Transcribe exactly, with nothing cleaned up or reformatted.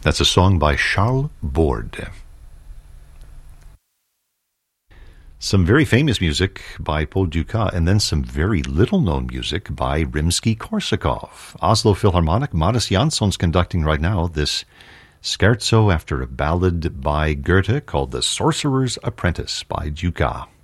That's a song by Charles Borde. Some very famous music by Paul Dukas, and then some very little-known music by Rimsky-Korsakov. Oslo Philharmonic, Modest Jansson's conducting right now this scherzo after a ballad by Goethe called The Sorcerer's Apprentice by Dukas.